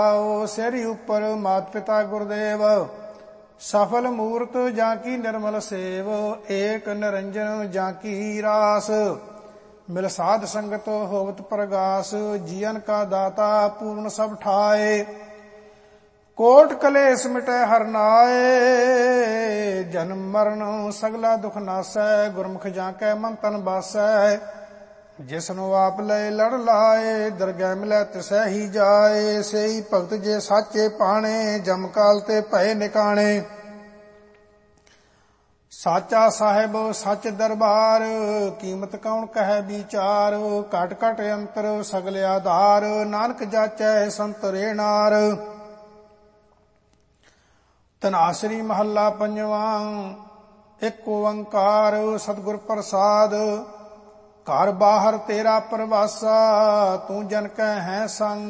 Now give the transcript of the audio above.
ਸਿਹਰੀ ਉੱਪਰ ਮਾਤ ਪਿਤਾ ਗੁਰਦੇਵ, ਸਫਲ ਮੂਰਤ ਜਾਂ ਕੀ ਨਿਰਮਲ ਸੇਵ, ਏਕ ਨਿਰੰਜਨ ਜਾਂ ਕੀ ਰਾਸ, ਮਿਲ ਸਾਧ ਸੰਗਤ ਹੋਵਤ ਪ੍ਰਗਾਸ, ਜੀਵਨ ਕਾ ਦਾਤਾ ਪੂਰਨ ਸਭ ਠਾਏ, ਕੋਟ ਕਲੇਸ਼ ਮਿਟੈ ਹਰਿ ਨਾਏ, ਜਨਮ ਮਰਨ ਸਗਲਾ ਦੁਖ ਨਾਸੈ, ਗੁਰਮੁਖ ਜਾਂ ਕੈ ਮਨ ਤਨ ਬਾਸੈ, ਜਿਸਨੂੰ ਆਪ ਲੈ ਲੜ ਲਾਏ, ਦਰਗਹਿ ਮਿਲੈ ਤਿਸੈ ਹੀ ਜਾਏ, ਸੇਈ ਭਗਤ ਜੇ ਸਾਚੇ ਪਾਣੇ, ਜਮ ਕਾਲ ਤੇ ਭਏ ਨਿਕਾਣੇ, ਸਾਚਾ ਸਾਹਿਬ ਸੱਚ ਦਰਬਾਰ, ਕੀਮਤ ਕੌਣ ਕਹੈ ਵਿਚਾਰ, ਘਟ ਘਟ ਅੰਤਰ ਸਗਲ ਆਧਾਰ, ਨਾਨਕ ਜਾਚੈ ਸੰਤ ਰੇਣਾਰ। ਧਨਾਸਰੀ ਮਹੱਲਾ ਪੰਜਵਾਂ। ਇੱਕ ਓੰਕਾਰ ਸਤਿਗੁਰ ਪ੍ਰਸਾਦ, ਘਰ ਬਾਹਰ ਤੇਰਾ ਪਰਵਾਸਾ, ਤੂੰ ਜਨ ਕੈ ਹੈ ਸੰਗ,